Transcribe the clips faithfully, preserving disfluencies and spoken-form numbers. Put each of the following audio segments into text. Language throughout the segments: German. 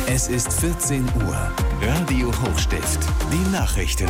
Es ist vierzehn Uhr. Radio Hochstift. Die Nachrichten.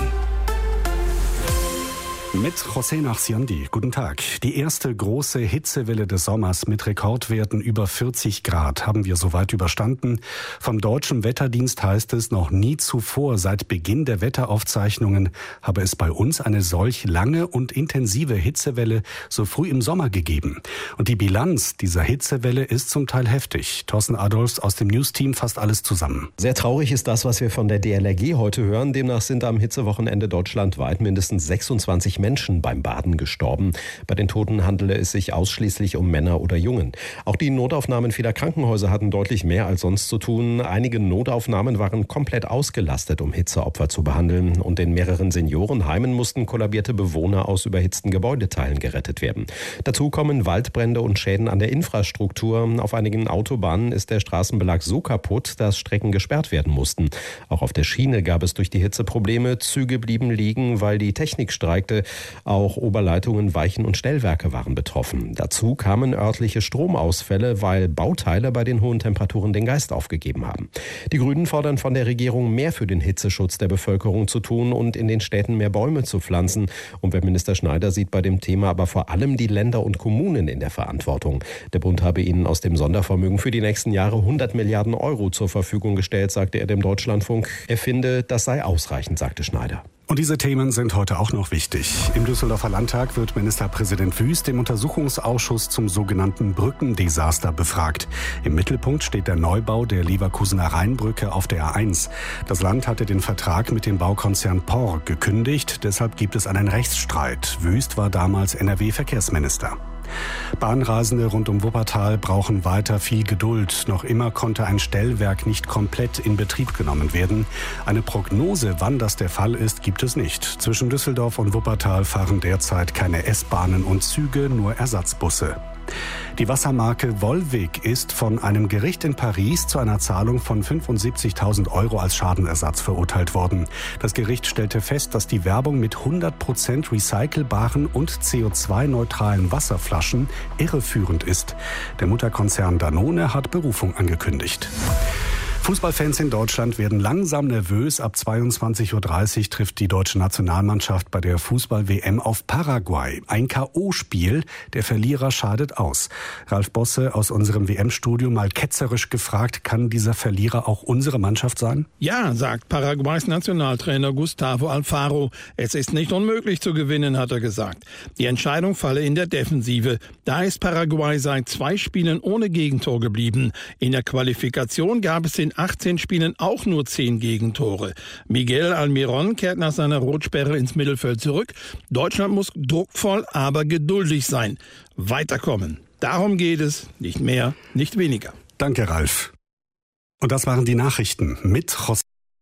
Mit José Nachsiandi. Guten Tag. Die erste große Hitzewelle des Sommers mit Rekordwerten über vierzig Grad haben wir soweit überstanden. Vom Deutschen Wetterdienst heißt es, noch nie zuvor seit Beginn der Wetteraufzeichnungen habe es bei uns eine solch lange und intensive Hitzewelle so früh im Sommer gegeben. Und die Bilanz dieser Hitzewelle ist zum Teil heftig. Thorsten Adolfs aus dem News-Team fasst alles zusammen. Sehr traurig ist das, was wir von der D L R G heute hören. Demnach sind am Hitzewochenende deutschlandweit mindestens sechsundzwanzig Menschen beim Baden gestorben. Bei den Toten handele es sich ausschließlich um Männer oder Jungen. Auch die Notaufnahmen vieler Krankenhäuser hatten deutlich mehr als sonst zu tun. Einige Notaufnahmen waren komplett ausgelastet, um Hitzeopfer zu behandeln. Und in mehreren Seniorenheimen mussten kollabierte Bewohner aus überhitzten Gebäudeteilen gerettet werden. Dazu kommen Waldbrände und Schäden an der Infrastruktur. Auf einigen Autobahnen ist der Straßenbelag so kaputt, dass Strecken gesperrt werden mussten. Auch auf der Schiene gab es durch die Hitze Probleme. Züge blieben liegen, weil die Technik streikte. Auch Oberleitungen, Weichen und Stellwerke waren betroffen. Dazu kamen örtliche Stromausfälle, weil Bauteile bei den hohen Temperaturen den Geist aufgegeben haben. Die Grünen fordern von der Regierung, mehr für den Hitzeschutz der Bevölkerung zu tun und in den Städten mehr Bäume zu pflanzen. Umweltminister Schneider sieht bei dem Thema aber vor allem die Länder und Kommunen in der Verantwortung. Der Bund habe ihnen aus dem Sondervermögen für die nächsten Jahre hundert Milliarden Euro zur Verfügung gestellt, sagte er dem Deutschlandfunk. Er finde, das sei ausreichend, sagte Schneider. Und diese Themen sind heute auch noch wichtig. Im Düsseldorfer Landtag wird Ministerpräsident Wüst im Untersuchungsausschuss zum sogenannten Brückendesaster befragt. Im Mittelpunkt steht der Neubau der Leverkusener Rheinbrücke auf der A eins. Das Land hatte den Vertrag mit dem Baukonzern P O R gekündigt. Deshalb gibt es einen Rechtsstreit. Wüst war damals N R W-Verkehrsminister. Bahnreisende rund um Wuppertal brauchen weiter viel Geduld. Noch immer konnte ein Stellwerk nicht komplett in Betrieb genommen werden. Eine Prognose, wann das der Fall ist, gibt es nicht. Zwischen Düsseldorf und Wuppertal fahren derzeit keine S-Bahnen und Züge, nur Ersatzbusse. Die Wassermarke Volvic ist von einem Gericht in Paris zu einer Zahlung von fünfundsiebzigtausend Euro als Schadenersatz verurteilt worden. Das Gericht stellte fest, dass die Werbung mit hundert Prozent recycelbaren und C O zwei neutralen Wasserflaschen irreführend ist. Der Mutterkonzern Danone hat Berufung angekündigt. Fußballfans in Deutschland werden langsam nervös. Ab zweiundzwanzig Uhr dreißig trifft die deutsche Nationalmannschaft bei der Fußball-W M auf Paraguay. Ein K O-Spiel, der Verlierer scheidet aus. Ralf Bosse aus unserem W M-Studio mal ketzerisch gefragt, kann dieser Verlierer auch unsere Mannschaft sein? Ja, sagt Paraguays Nationaltrainer Gustavo Alfaro. Es ist nicht unmöglich zu gewinnen, hat er gesagt. Die Entscheidung falle in der Defensive. Da ist Paraguay seit zwei Spielen ohne Gegentor geblieben. In der Qualifikation gab es in achtzehn Spielen auch nur zehn Gegentore. Miguel Almiron kehrt nach seiner Rotsperre ins Mittelfeld zurück. Deutschland muss druckvoll, aber geduldig sein. Weiterkommen. Darum geht es. Nicht mehr, nicht weniger. Danke, Ralf. Und das waren die Nachrichten mit José.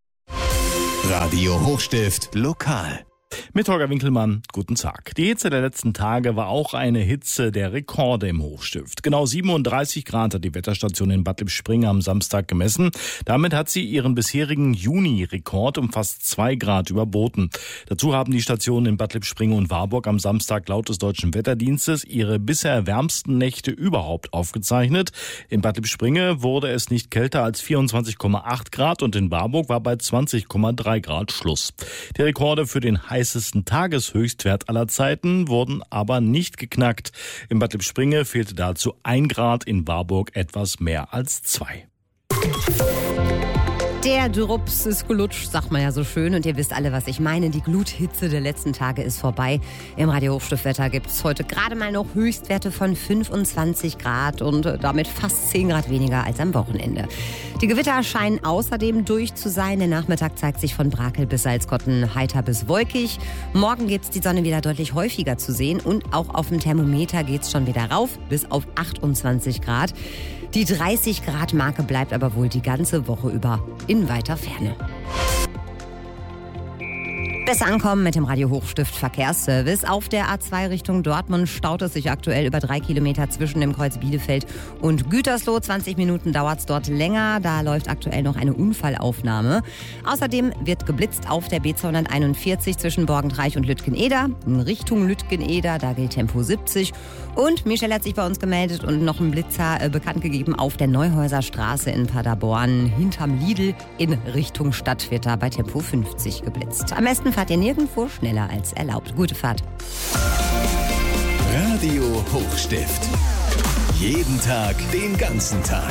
Radio Hochstift lokal. Mit Holger Winkelmann, guten Tag. Die Hitze der letzten Tage war auch eine Hitze der Rekorde im Hochstift. Genau siebenunddreißig Grad hat die Wetterstation in Bad Lippspringe am Samstag gemessen. Damit hat sie ihren bisherigen Juni-Rekord um fast zwei Grad überboten. Dazu haben die Stationen in Bad Lippspringe und Warburg am Samstag laut des Deutschen Wetterdienstes ihre bisher wärmsten Nächte überhaupt aufgezeichnet. In Bad Lippspringe wurde es nicht kälter als vierundzwanzig Komma acht Grad und in Warburg war bei zwanzig Komma drei Grad Schluss. Die Rekorde für den heißesten Tageshöchstwert aller Zeiten wurden aber nicht geknackt. In Bad Lippspringe fehlte dazu ein Grad, in Warburg etwas mehr als zwei. Der Drops ist gelutscht, sagt man ja so schön. Und ihr wisst alle, was ich meine. Die Gluthitze der letzten Tage ist vorbei. Im Radio Hochstiftwetter gibt es heute gerade mal noch Höchstwerte von fünfundzwanzig Grad und damit fast zehn Grad weniger als am Wochenende. Die Gewitter scheinen außerdem durch zu sein. Der Nachmittag zeigt sich von Brakel bis Salzkotten heiter bis wolkig. Morgen gibt es die Sonne wieder deutlich häufiger zu sehen. Und auch auf dem Thermometer geht es schon wieder rauf bis auf achtundzwanzig Grad. Die dreißig Grad Marke bleibt aber wohl die ganze Woche über in weiter Ferne. Besser ankommen mit dem Radio Hochstift Verkehrsservice. Auf der A zwei Richtung Dortmund staut es sich aktuell über drei Kilometer zwischen dem Kreuz Bielefeld und Gütersloh. zwanzig Minuten dauert es dort länger. Da läuft aktuell noch eine Unfallaufnahme. Außerdem wird geblitzt auf der B zweihunderteinundvierzig zwischen Borgentreich und Lütgeneder. In Richtung Lütgeneder, da gilt Tempo siebzig. Und Michelle hat sich bei uns gemeldet und noch einen Blitzer äh, bekannt gegeben auf der Neuhäuser Straße in Paderborn. Hinterm Lidl in Richtung Stadt wird da bei Tempo fünfzig geblitzt. Am besten fahrt ihr nirgendwo schneller als erlaubt. Gute Fahrt. Radio Hochstift. Jeden Tag, den ganzen Tag.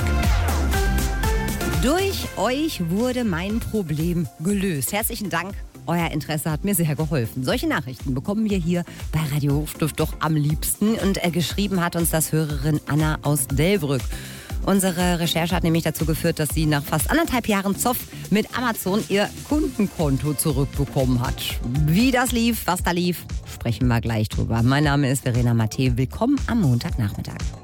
Durch euch wurde mein Problem gelöst. Herzlichen Dank. Euer Interesse hat mir sehr geholfen. Solche Nachrichten bekommen wir hier bei Radio Hochstift doch am liebsten. Und äh, geschrieben hat uns das Hörerin Anna aus Delbrück. Unsere Recherche hat nämlich dazu geführt, dass sie nach fast anderthalb Jahren Zoff mit Amazon ihr Kundenkonto zurückbekommen hat. Wie das lief, was da lief, sprechen wir gleich drüber. Mein Name ist Verena Matthä. Willkommen am Montagnachmittag.